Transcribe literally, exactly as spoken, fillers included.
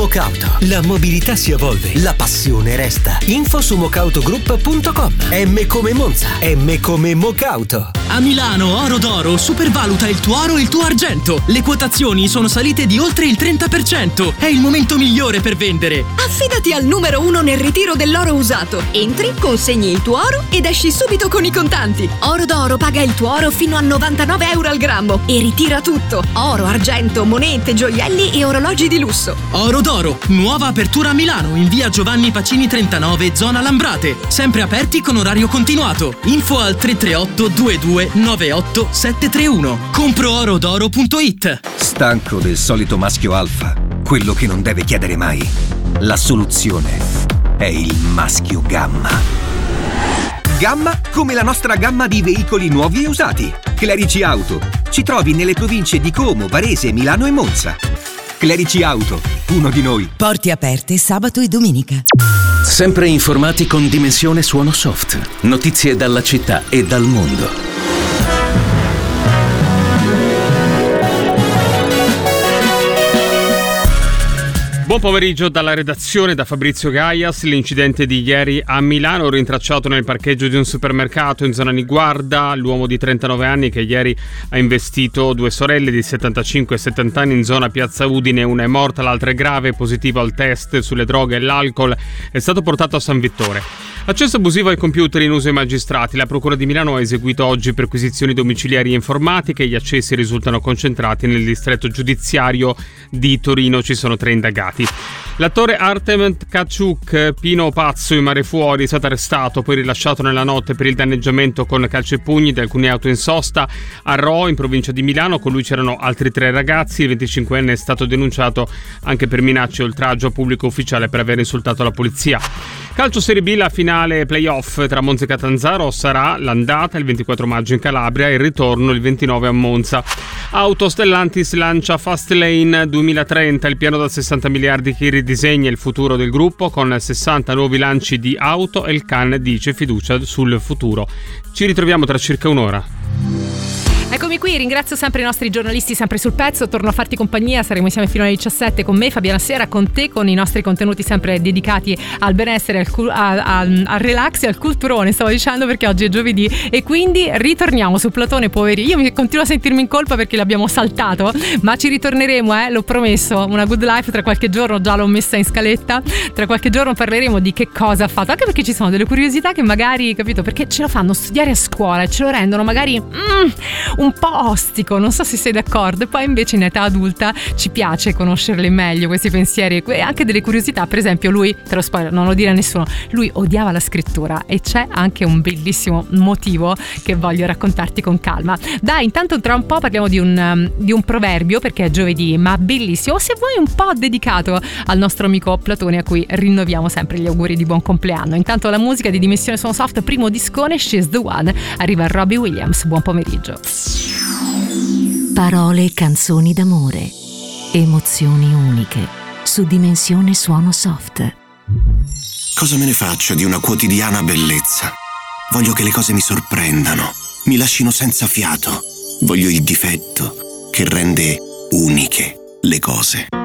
Mocauto. La mobilità si evolve, la passione resta. Info su mocautogroup punto com. M come Monza, M come Mocauto. A Milano Oro d'Oro supervaluta il tuo oro e il tuo argento. Le quotazioni sono salite di oltre il trenta per cento. È il momento migliore per vendere. Affidati al numero uno nel ritiro dell'oro usato. Entri, consegni il tuo oro ed esci subito con i contanti. Oro d'Oro paga il tuo oro fino a novantanove euro al grammo e ritira tutto. Oro, argento, monete, gioielli e orologi di lusso. Oro d'Oro, nuova apertura a Milano in via Giovanni Pacini trentanove, zona Lambrate. Sempre aperti con orario continuato. Info al tre tre otto due due nove otto sette tre uno. compro oro d'oro punto it. Stanco del solito maschio alfa, quello che non deve chiedere mai. La soluzione è il maschio gamma. Gamma come la nostra gamma di veicoli nuovi e usati. Clerici Auto. Ci trovi nelle province di Como, Varese, Milano e Monza. Clerici Auto, uno di noi. Porte aperte sabato e domenica. Sempre informati con Dimensione Suono Soft. Notizie dalla città e dal mondo. Buon pomeriggio dalla redazione, da Fabrizio Gaias. L'incidente di ieri a Milano, rintracciato nel parcheggio di un supermercato in zona Niguarda. L'uomo di trentanove anni che ieri ha investito due sorelle di settantacinque e settanta anni in zona Piazza Udine. Una è morta, l'altra è grave, positivo al test sulle droghe e l'alcol. È stato portato a San Vittore. Accesso abusivo ai computer in uso ai magistrati. La Procura di Milano ha eseguito oggi perquisizioni domiciliari e informatiche. Gli accessi risultano concentrati nel distretto giudiziario di Torino. Ci sono tre indagati. L'attore Artem Tkachuk, Pino Pazzo in Mare Fuori, è stato arrestato, poi rilasciato nella notte per il danneggiamento con calci e pugni di alcune auto in sosta a Rho, in provincia di Milano. Con lui c'erano altri tre ragazzi. Il venticinquenne è stato denunciato anche per minacce e oltraggio a pubblico ufficiale per aver insultato la polizia. Calcio Serie B, la finale playoff tra Monza e Catanzaro sarà l'andata il ventiquattro maggio in Calabria e il ritorno il ventinove a Monza. Auto, Stellantis lancia Fastlane duemilatrenta, il piano da sessanta miliardi che ridisegna il futuro del gruppo con sessanta nuovi lanci di auto, e il C A N dice fiducia sul futuro. Ci ritroviamo tra circa un'ora. Eccomi qui, ringrazio sempre i nostri giornalisti sempre sul pezzo, torno a farti compagnia, saremo insieme fino alle diciassette con me, Fabiana Sera, con te, con i nostri contenuti sempre dedicati al benessere, al, cul- al, al, al relax e al culturone, stavo dicendo, perché oggi è giovedì e quindi ritorniamo su Platone Poveri. Io mi continuo a sentirmi in colpa perché l'abbiamo saltato, ma ci ritorneremo, eh, l'ho promesso, una good life tra qualche giorno, già l'ho messa in scaletta, tra qualche giorno parleremo di che cosa ha fatto, anche perché ci sono delle curiosità che magari, capito, perché ce lo fanno studiare a scuola e ce lo rendono magari mm, un po' ostico, non so se sei d'accordo, e poi invece in età adulta ci piace conoscerle meglio questi pensieri e anche delle curiosità. Per esempio lui, te lo spoiler, non lo dire a nessuno, lui odiava la scrittura e c'è anche un bellissimo motivo che voglio raccontarti con calma. Dai, intanto tra un po' parliamo di un, um, di un proverbio, perché è giovedì, ma bellissimo, se vuoi un po' dedicato al nostro amico Platone, a cui rinnoviamo sempre gli auguri di buon compleanno. Intanto la musica di Dimensione Suono Soft, primo discone, She's the One, arriva Robbie Williams. Buon pomeriggio. Parole e canzoni d'amore, emozioni uniche, su Dimensione Suono Soft. Cosa me ne faccio di una quotidiana bellezza? Voglio che le cose mi sorprendano, mi lascino senza fiato. Voglio il difetto che rende uniche le cose.